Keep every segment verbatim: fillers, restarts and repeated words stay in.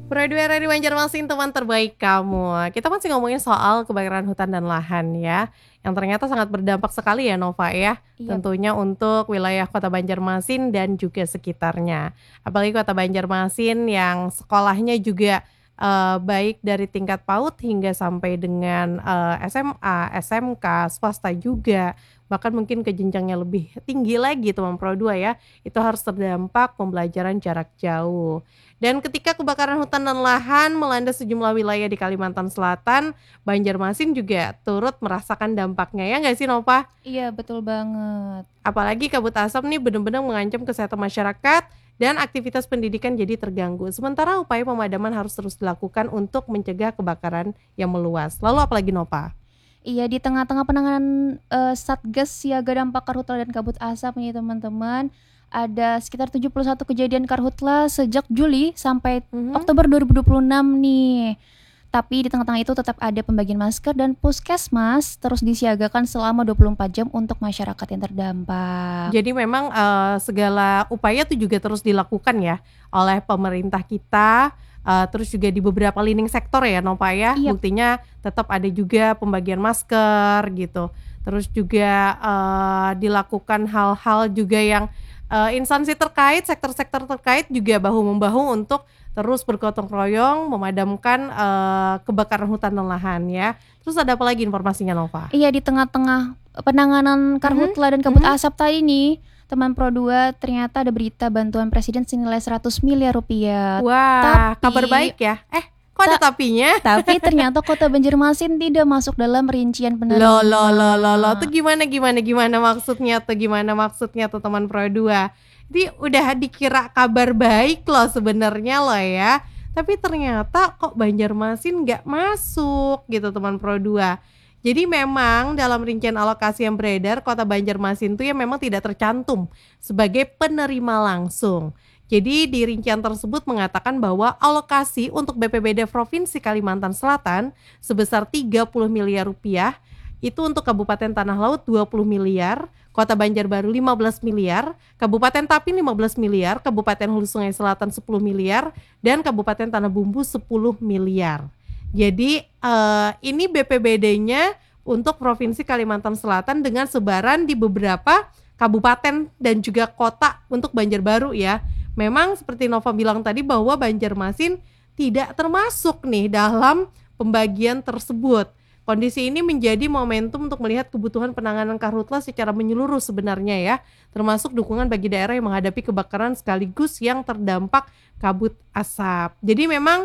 Produa Radio Banjarmasin, teman terbaik kamu. Kita masih ngomongin soal kebakaran hutan dan lahan ya, yang ternyata sangat berdampak sekali ya Nova ya, Iya, tentunya untuk wilayah Kota Banjarmasin dan juga sekitarnya. Apalagi Kota Banjarmasin yang sekolahnya juga eh, baik dari tingkat PAUD hingga sampai dengan eh, S M A, S M K, swasta juga, bahkan mungkin ke jenjangnya lebih tinggi lagi teman Pro dua ya, itu harus terdampak pembelajaran jarak jauh. Dan ketika kebakaran hutan dan lahan melanda sejumlah wilayah di Kalimantan Selatan, Banjarmasin juga turut merasakan dampaknya ya nggak sih Nova? iya betul banget. Apalagi kabut asap nih benar-benar mengancam kesehatan masyarakat dan aktivitas pendidikan jadi terganggu. Sementara upaya pemadaman harus terus dilakukan untuk mencegah kebakaran yang meluas. Lalu apalagi Nova? Iya, di tengah-tengah penanganan eh, Satgas Siaga Dampak Karhutla dan Kabut Asap nih teman-teman, ada sekitar tujuh puluh satu kejadian karhutla sejak Juli sampai Mhm. Oktober dua ribu dua puluh enam nih. Tapi di tengah-tengah itu tetap ada pembagian masker dan puskesmas terus disiagakan selama dua puluh empat jam untuk masyarakat yang terdampak. Jadi memang eh, segala upaya itu juga terus dilakukan ya oleh pemerintah kita, eh, terus juga di beberapa leading sektor ya Nova ya, Iya, buktinya tetap ada juga pembagian masker gitu. Terus juga eh, dilakukan hal-hal juga yang eh, instansi terkait, sektor-sektor terkait juga bahu-membahu untuk terus bergotong royong memadamkan eh, kebakaran hutan dan lahan ya. Terus ada apa lagi informasinya Nova? iya di tengah-tengah penanganan Mhm, karhutla dan kabut mhm. asap tadi nih, teman Pro dua ternyata ada berita bantuan presiden senilai seratus miliar rupiah. Wah, kabar Tapi baik ya. Eh, kok ada ta- tapinya? tapi ternyata Kota Banjarmasin tidak masuk dalam rincian Loh, loh, penerima. loh, loh, loh. Tuh gimana, gimana, gimana maksudnya tuh? Gimana maksudnya tuh teman Pro dua? Jadi udah dikira kabar baik loh sebenarnya loh ya. Tapi ternyata kok Banjarmasin nggak masuk gitu teman Pro dua. Jadi memang dalam rincian alokasi yang beredar, Kota Banjarmasin tuh ya memang tidak tercantum sebagai penerima langsung. Jadi di rincian tersebut mengatakan bahwa alokasi untuk B P B D Provinsi Kalimantan Selatan sebesar tiga puluh miliar rupiah itu untuk Kabupaten Tanah Laut dua puluh miliar, Kota Banjarbaru lima belas miliar, Kabupaten Tapin lima belas miliar, Kabupaten Hulu Sungai Selatan sepuluh miliar, dan Kabupaten Tanah Bumbu sepuluh miliar. Jadi eh, ini B P B D-nya untuk Provinsi Kalimantan Selatan dengan sebaran di beberapa kabupaten dan juga kota untuk Banjarbaru ya. Memang seperti Nova bilang tadi bahwa Banjarmasin tidak termasuk nih dalam pembagian tersebut. Kondisi ini menjadi momentum untuk melihat kebutuhan penanganan karhutla secara menyeluruh sebenarnya ya, termasuk dukungan bagi daerah yang menghadapi kebakaran sekaligus yang terdampak kabut asap. Jadi memang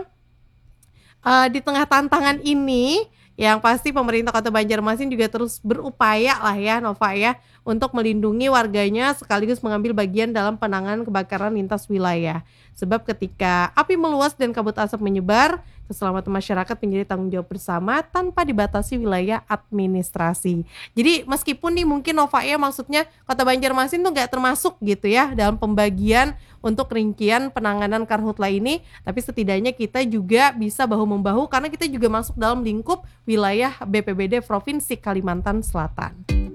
eh, di tengah tantangan ini yang pasti pemerintah Kota Banjarmasin juga terus berupaya lah ya Nova ya untuk melindungi warganya sekaligus mengambil bagian dalam penanganan kebakaran lintas wilayah. Sebab ketika api meluas dan kabut asap menyebar, keselamatan masyarakat menjadi tanggung jawab bersama tanpa dibatasi wilayah administrasi. Jadi meskipun nih mungkin Nova ya maksudnya Kota Banjarmasin tuh nggak termasuk gitu ya dalam pembagian untuk rincian penanganan karhutla ini, tapi setidaknya kita juga bisa bahu-membahu karena kita juga masuk dalam lingkup wilayah B P B D Provinsi Kalimantan Selatan.